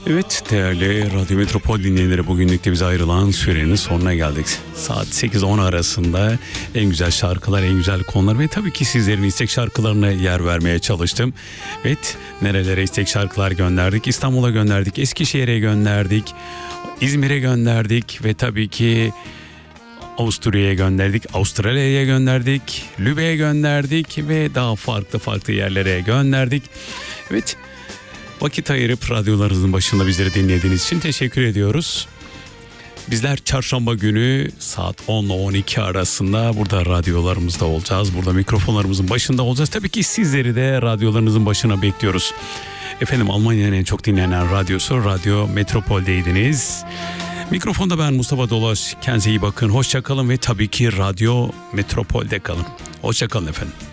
Evet değerli Radyo Metropol dinleyenleri, bugünlük de bize ayrılan sürenin sonuna geldik. Saat 8-10 arasında en güzel şarkılar, en güzel konular ve tabii ki sizlerin istek şarkılarına yer vermeye çalıştım. Evet, nerelere istek şarkılar gönderdik? İstanbul'a gönderdik, Eskişehir'e gönderdik, İzmir'e gönderdik ve tabii ki Avusturya'ya gönderdik, Avustralya'ya gönderdik, Lübe'ye gönderdik ve daha farklı yerlere gönderdik. Evet, vakit ayırıp radyolarınızın başında bizleri dinlediğiniz için teşekkür ediyoruz. Bizler çarşamba günü saat 10 ile 12 arasında burada radyolarımızda olacağız. Burada mikrofonlarımızın başında olacağız. Tabii ki sizleri de radyolarınızın başına bekliyoruz. Efendim, Almanya'nın en çok dinlenen radyosu Radyo Metropol'deydiniz. Mikrofonda ben Mustafa Dolaş. Kendinize iyi bakın. Hoşça kalın ve tabii ki Radyo Metropol'de kalın. Hoşça kalın efendim.